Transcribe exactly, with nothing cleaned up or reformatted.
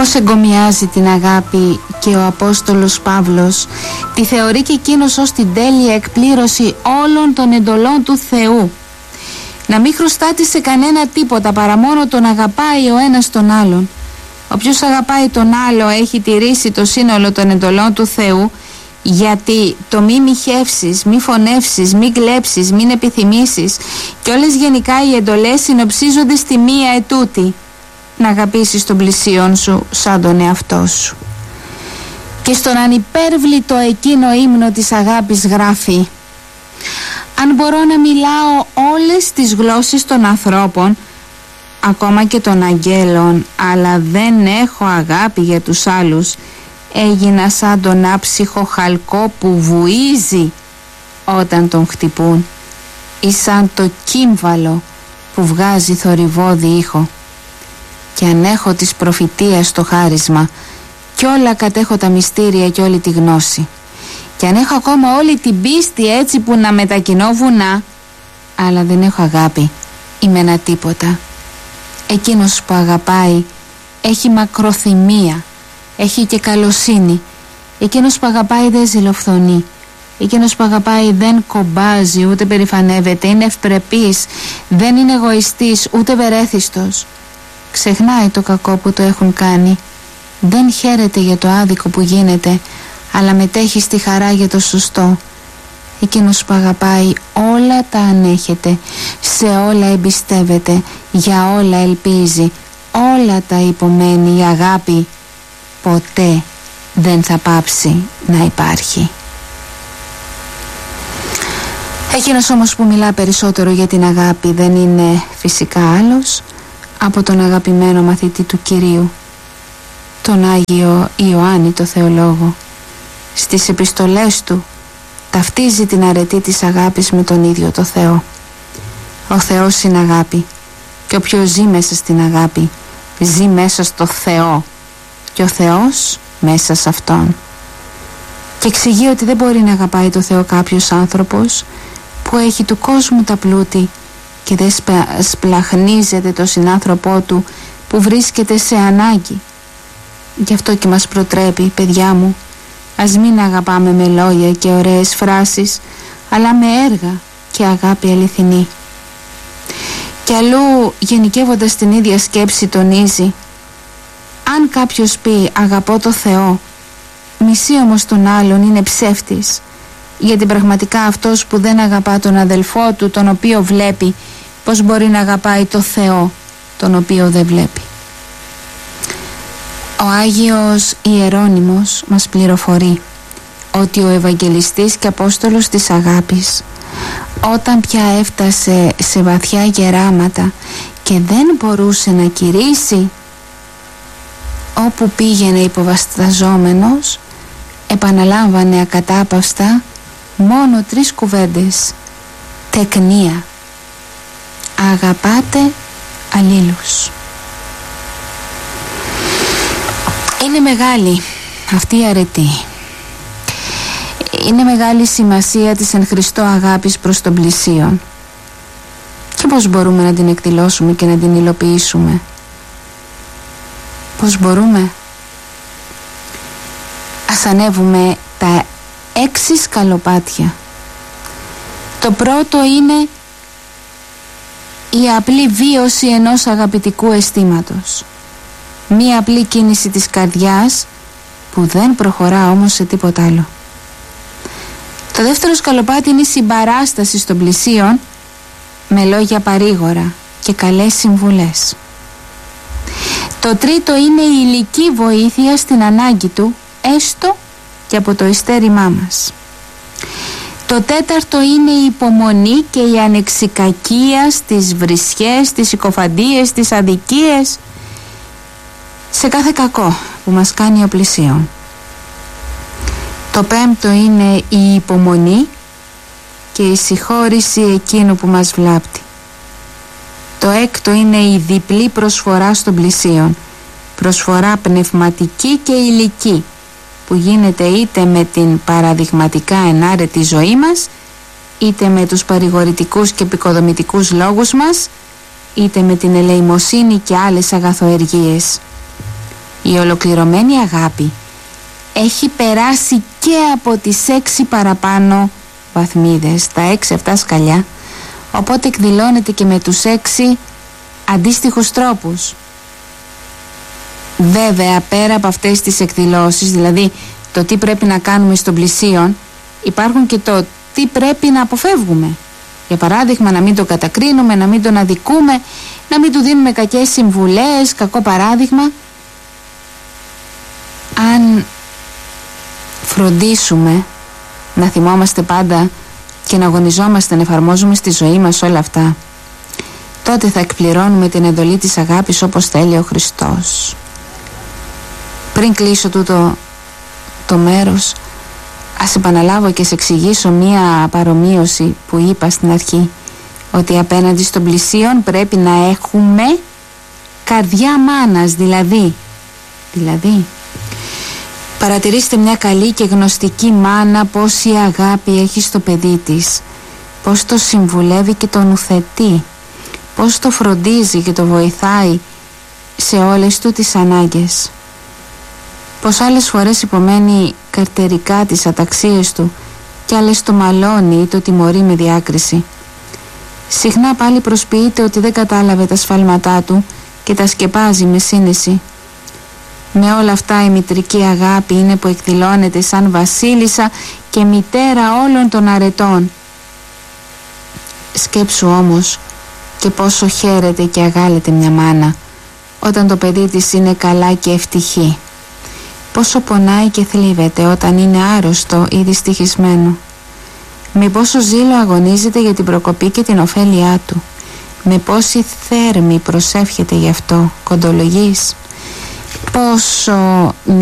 Πώς εγκομιάζει την αγάπη και ο Απόστολος Παύλος τη θεωρεί και εκείνος ως την τέλεια εκπλήρωση όλων των εντολών του Θεού. Να μην χρωστάται σε κανένα τίποτα παρά μόνο τον αγαπάει ο ένας τον άλλον. Όποιος αγαπάει τον άλλο έχει τηρήσει το σύνολο των εντολών του Θεού, γιατί το μη μοιχεύσεις, μη φωνεύσεις, μη κλέψεις, μην επιθυμήσεις και όλες γενικά οι εντολές συνοψίζονται στη μία ετούτη: να αγαπήσεις τον πλησίον σου σαν τον εαυτό σου. Και στον ανυπέρβλητο εκείνο ύμνο της αγάπης γράφει: αν μπορώ να μιλάω όλες τις γλώσσες των ανθρώπων, ακόμα και των αγγέλων, αλλά δεν έχω αγάπη για τους άλλους, έγινα σαν τον άψυχο χαλκό που βουίζει όταν τον χτυπούν, ή σαν το κύμβαλο που βγάζει θορυβώδη ήχο. Και αν έχω της προφητείας το χάρισμα κι όλα κατέχω τα μυστήρια και όλη τη γνώση, και αν έχω ακόμα όλη την πίστη έτσι που να μετακινώ βουνά, αλλά δεν έχω αγάπη, είμαι ένα τίποτα. Εκείνος που αγαπάει έχει μακροθυμία, έχει και καλοσύνη. Εκείνος που αγαπάει δεν ζηλοφθονεί. Εκείνος που αγαπάει δεν κομπάζει ούτε περηφανεύεται, είναι ευπρεπής, δεν είναι εγωιστής ούτε βερέθιστος. Ξεχνάει το κακό που το έχουν κάνει, δεν χαίρεται για το άδικο που γίνεται, αλλά μετέχει στη χαρά για το σωστό. Εκείνος που αγαπάει όλα τα ανέχεται, σε όλα εμπιστεύεται, για όλα ελπίζει, όλα τα υπομένει. Η αγάπη ποτέ δεν θα πάψει να υπάρχει. Εκείνος όμως που μιλά περισσότερο για την αγάπη δεν είναι φυσικά άλλος από τον αγαπημένο μαθητή του Κυρίου, τον Άγιο Ιωάννη το Θεολόγο. Στις επιστολές του ταυτίζει την αρετή της αγάπης με τον ίδιο το Θεό. Ο Θεός είναι αγάπη και όποιος ζει μέσα στην αγάπη ζει μέσα στο Θεό και ο Θεός μέσα σε Αυτόν. Και εξηγεί ότι δεν μπορεί να αγαπάει το Θεό κάποιος άνθρωπος που έχει του κόσμου τα πλούτη και δεν σπλαχνίζεται το συνάνθρωπό του που βρίσκεται σε ανάγκη. Γι' αυτό και μας προτρέπει, παιδιά μου, ας μην αγαπάμε με λόγια και ωραίες φράσεις, αλλά με έργα και αγάπη αληθινή. Και αλλού, γενικεύοντας την ίδια σκέψη, τονίζει: αν κάποιος πει αγαπώ το Θεό, μισεί όμως τον άλλον, είναι ψεύτης, γιατί πραγματικά αυτός που δεν αγαπά τον αδελφό του, τον οποίο βλέπει, πώς μπορεί να αγαπάει το Θεό, τον οποίο δεν βλέπει. Ο Άγιος Ιερώνυμος μας πληροφορεί ότι ο Ευαγγελιστής και Απόστολος της αγάπης, όταν πια έφτασε σε βαθιά γεράματα και δεν μπορούσε να κηρύσει, όπου πήγαινε υποβασταζόμενος, επαναλάμβανε ακατάπαυστα μόνο τρεις κουβέντες: τεκνία, αγαπάτε αλλήλους. Είναι μεγάλη αυτή η αρετή. Είναι μεγάλη σημασία της εν Χριστώ αγάπης προς τον πλησίον. Και πώς μπορούμε να την εκδηλώσουμε και να την υλοποιήσουμε? Πώς μπορούμε? Ας ανέβουμε τα έξι σκαλοπάτια. Το πρώτο είναι η απλή βίωση ενός αγαπητικού αισθήματος. Μία απλή κίνηση της καρδιάς που δεν προχωρά όμως σε τίποτα άλλο. Το δεύτερο σκαλοπάτι είναι η συμπαράσταση στον πλησίον με λόγια παρήγορα και καλές συμβουλές. Το τρίτο είναι η υλική βοήθεια στην ανάγκη του, έστω και από το ειστέρημά μας. Το τέταρτο είναι η υπομονή και η ανεξικακία στις βρισχές, στις συκοφαντίες, στις αδικίες, σε κάθε κακό που μας κάνει ο πλησίον. Το πέμπτο είναι η υπομονή και η συγχώρηση εκείνου που μας βλάπτει. Το έκτο είναι η διπλή προσφορά στον πλησίον, προσφορά πνευματική και υλική, που γίνεται είτε με την παραδειγματικά ενάρετη ζωή μας, είτε με τους παρηγορητικούς και επικοδομητικούς λόγους μας, είτε με την ελεημοσύνη και άλλες αγαθοεργίες. Η ολοκληρωμένη αγάπη έχει περάσει και από τις έξι παραπάνω βαθμίδες, τα έξι αυτά σκαλιά, οπότε εκδηλώνεται και με τους έξι αντίστοιχους τρόπους. Βέβαια, πέρα από αυτές τις εκδηλώσεις, δηλαδή το τι πρέπει να κάνουμε στον πλησίον, υπάρχουν και το τι πρέπει να αποφεύγουμε. Για παράδειγμα, να μην τον κατακρίνουμε, να μην τον αδικούμε, να μην του δίνουμε κακές συμβουλές, κακό παράδειγμα. Αν φροντίσουμε να θυμόμαστε πάντα και να αγωνιζόμαστε να εφαρμόζουμε στη ζωή μας όλα αυτά, τότε θα εκπληρώνουμε την εντολή της αγάπης όπως θέλει ο Χριστός. Πριν κλείσω τούτο το μέρος, ας επαναλάβω και σε εξηγήσω μία παρομοίωση που είπα στην αρχή, ότι απέναντι στον πλησίον πρέπει να έχουμε καρδιά μάνας, δηλαδή δηλαδή παρατηρήστε μια καλή και γνωστική μάνα πόση αγάπη έχει στο παιδί της, πώς το συμβουλεύει και το νουθετεί, πώς το φροντίζει και το βοηθάει σε όλες του τις ανάγκες, πως άλλες φορές υπομένει καρτερικά τις αταξίες του και άλλες το μαλώνει ή το τιμωρεί με διάκριση. Συχνά πάλι προσποιείται ότι δεν κατάλαβε τα σφάλματά του και τα σκεπάζει με σύνεση. Με όλα αυτά η μητρική αγάπη είναι που εκδηλώνεται σαν βασίλισσα και μητέρα όλων των αρετών. Σκέψου όμως και πόσο χαίρεται και αγάλεται μια μάνα όταν το παιδί της είναι καλά και ευτυχή. Πόσο πονάει και θλίβεται όταν είναι άρρωστο ή δυστυχισμένο. Με πόσο ζήλο αγωνίζεται για την προκοπή και την ωφέλειά του. Με πόση θέρμη προσεύχεται γι' αυτό, κοντολογής. Πόσο